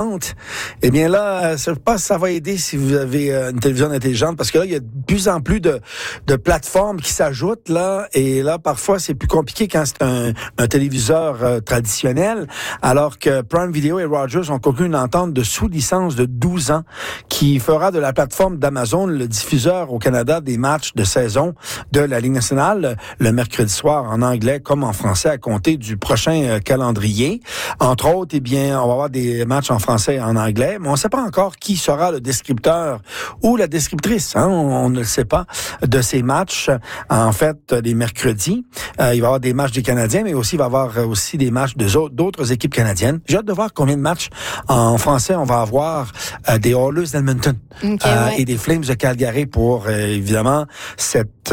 intelligente, eh bien là, je pense que ça va aider si vous avez une télévision intelligente, parce que là, il y a de plus en plus de plateformes qui s'ajoutent, là, et là, parfois, c'est plus compliqué quand c'est un téléviseur traditionnel, alors que Prime Video et Rogers ont conclu une entente de sous-licence de 12 ans qui fera de la plateforme d'Amazon le diffuseur au Canada des matchs de saison de la Ligue nationale le mercredi soir en anglais comme en français à compter du prochain calendrier. Entre autres, eh bien, on va avoir des matchs en français et en anglais, mais on ne sait pas encore qui sera le descripteur ou la descriptrice, hein, on ne le sait pas, de ces matchs. En fait, les mercredis, il va y avoir des matchs des Canadiens, mais aussi il va y avoir aussi des matchs d'autres équipes canadiennes. J'ai hâte de voir combien de matchs en français on va avoir des Oilers d'Edmonton et des Flames de Calgary pour, évidemment, cette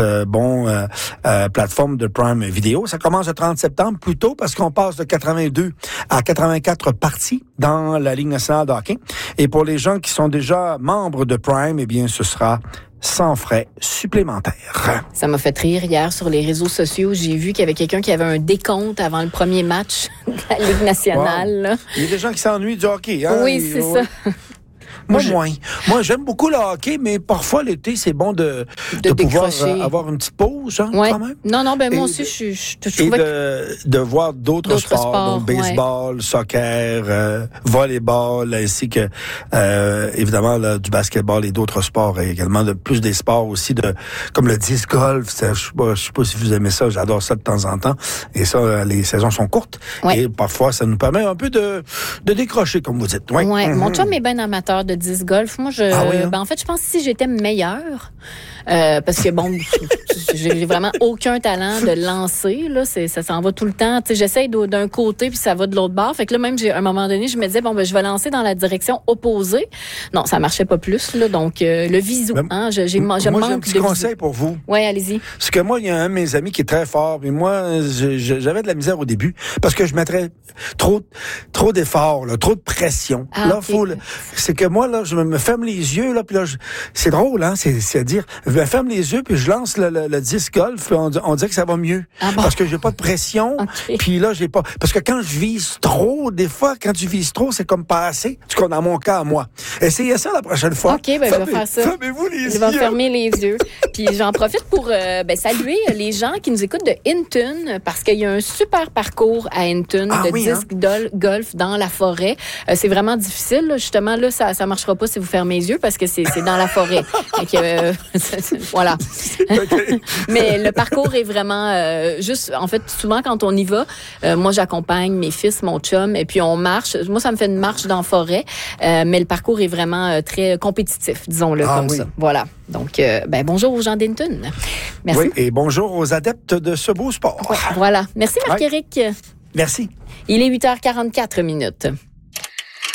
plateforme de Prime Video. Ça commence le 30 septembre, plus tôt, parce qu'on passe de 82 à 84 parties dans la Ligue nationale de hockey. Et pour les gens qui sont déjà membres de Prime, eh bien, ce sera sans frais supplémentaires. Ça m'a fait rire hier sur les réseaux sociaux. J'ai vu qu'il y avait quelqu'un qui avait un décompte avant le premier match de la Ligue nationale. Wow. Il y a des gens qui s'ennuient du hockey. Hein? Oui, c'est ça. Moi, moins. Moi, j'aime beaucoup le hockey, mais parfois, l'été, c'est bon de pouvoir avoir une petite pause, hein, quand même. Non, moi aussi, je trouvais de voir d'autres sports, donc baseball, soccer, volleyball, ainsi que, évidemment, là, du basketball et d'autres sports, et également plus des sports aussi, comme le disc golf. Je sais pas si vous aimez ça, j'adore ça de temps en temps. Et ça, les saisons sont courtes. Ouais. Et parfois, ça nous permet un peu de décrocher, comme vous dites. Ouais. Mon chum est bien amateur de disc golf. Moi, en fait, je pense que si j'étais meilleure, parce que bon, j'ai vraiment aucun talent de lancer, là, ça s'en va tout le temps. Tu sais, j'essaye d'un côté puis ça va de l'autre bord. Fait que là, même, à un moment donné, je me disais, je vais lancer dans la direction opposée. Non, ça marchait pas plus, là. Donc, le visu, hein, je manque de j'ai un petit conseil pour vous. Oui, allez-y. Parce que moi, il y a un de mes amis qui est très fort, mais moi, j'avais de la misère au début, parce que je mettrais trop d'efforts, là, trop de pression. Là, c'est que moi, là, je me ferme les yeux, là, puis là, c'est drôle, hein, c'est-à-dire, je me ferme les yeux, puis je lance le disc golf, puis on dirait que ça va mieux. Parce que j'ai pas de pression, puis là, j'ai pas... Parce que quand je vise trop, des fois, quand tu vises trop, c'est comme pas assez. En tout cas, dans mon cas, moi. Essayez ça la prochaine fois. OK, je vais faire ça. Fermez-vous les yeux. Je vais fermer les yeux. Puis j'en profite pour saluer les gens qui nous écoutent de Hinton, parce qu'il y a un super parcours à Hinton disc golf dans la forêt. C'est vraiment difficile, là. Justement, là, ça marchera pas si vous fermez les yeux, parce que c'est dans la forêt. Voilà. Mais le parcours est vraiment juste, en fait, souvent quand on y va, moi j'accompagne mes fils, mon chum, et puis on marche. Moi, ça me fait une marche dans la forêt, mais le parcours est vraiment très compétitif, disons-le ça. Voilà. Donc, bonjour aux gens d'Hinton. Merci. Oui, et bonjour aux adeptes de ce beau sport. Voilà. Merci Marc-Éric. Merci. Il est 8h44.